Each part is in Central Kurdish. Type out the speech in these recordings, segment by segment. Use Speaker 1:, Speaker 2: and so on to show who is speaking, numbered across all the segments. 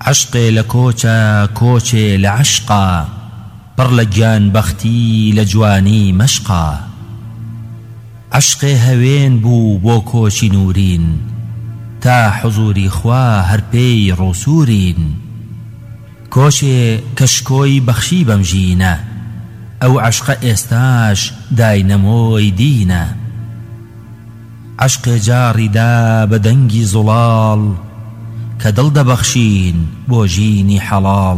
Speaker 1: عشقێ لە کۆچە کۆچێ لە عشقا پڕ لە گیان بەختی لە جوانی مەشقا عشقێ هەوێن بوو بۆ کۆچی نورین تا حضوری خوا هەر پێی ڕووسورین کۆچێ کەشکۆی بەخشی بەم ژینە ئەو عشقە ئێستاش داینەمۆی دینە عشقێ جاڕیدا بە دەنگی زوڵاڵ کە دڵ دەبەخشین بۆ ژینی حەڵاڵ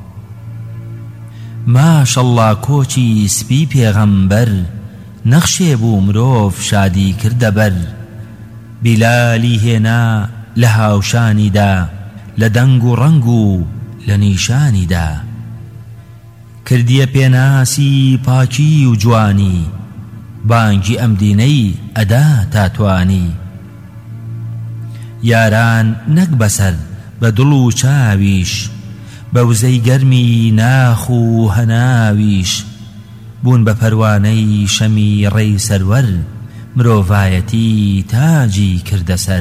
Speaker 1: ماشەڵڵا کۆچی سپی پێغەمبەر نەخشێ بوو مرۆڤ شادی کردە بەر بیلالی هێنا لە هاوشانیدا لە دەنگ و ڕەنگ و لە نیشانیدا کردیە پێناسی پاکی و جوانی بانگی ئەم دینەی ئەدا تاتوانی یاران نەک بەسەر بە دڵ و چاویش بە وزەی گەرمی ناخ و هەناویش بوون بە پەروانەی شەمی ڕێی سەروەر مرۆڤایەتی تاجی کردە سەر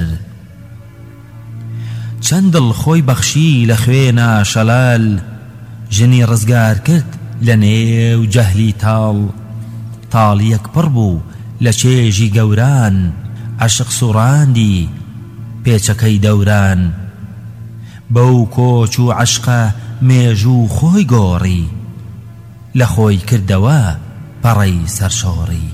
Speaker 1: چەند دڵ خۆی بەخشی لە خوێنە شەلال ژنی ڕزگار کرد لە نێو جەهلی تاڵ تاڵیەک پڕ بوو لە چێژی گەوران عەشق سوڕاندی پێچەکەی دەوران بەو کۆچ و عەشقە مێژوو خۆی گۆڕی لە خۆی کردەوە پەڕەی سەرشۆڕی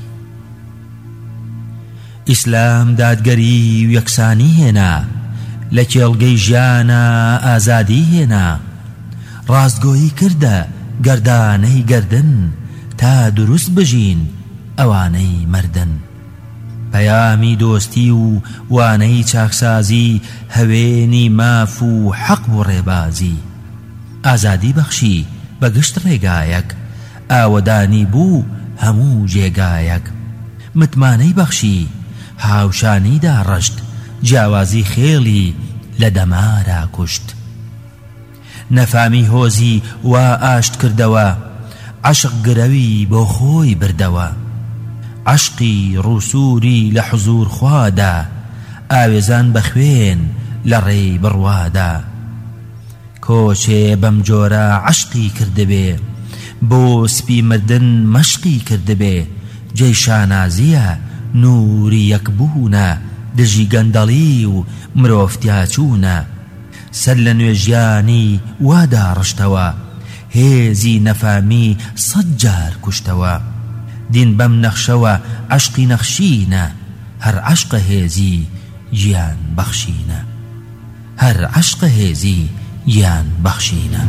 Speaker 1: ئیسلام دادگەری و یەکسانی هێنا لە کێڵگەی ژیانە ئازادی هێنا ڕاستگۆیی کردە گەردانەی گەردن تا دروست بژین ئەوانەی مردن پەیامی دۆستی و وانەی چاکسازی هەوێنی ماف و حەق و ڕێبازی ئازادی بەخشی بە گشت ڕێگایەک ئاوەدانی بوو هەموو جێگایەک متمانەی بەخشی هاوشانیدا ڕەشت جیاوازی خێڵی لە دەمارا کوشت نەفامی هۆزی وا ئاشت کردەوە عەشق گرەوی بۆ خۆی بردەوە عەشقی ڕووسوری لە حوزور خوادا ئاوێزان بە خوێن لە ڕێی بڕوادا کۆچێ بەم جۆرە عەشقی کردبێ بۆ سپی مردن مەشقی کردبێ جێی شانازیە نووری یەکبوونە دژی گەندەڵی و مرۆڤتیاچوونە سەر لە نوێ ژیانی وادا ڕشتەوە هێزی نەفامی سەد جار کوشتەوە دین بەم نەخشەوە عەشقی نەخشینە هەر عەشقە هێزی گیان بەخشینە هەر عەشقە هێزی گیان بەخشینە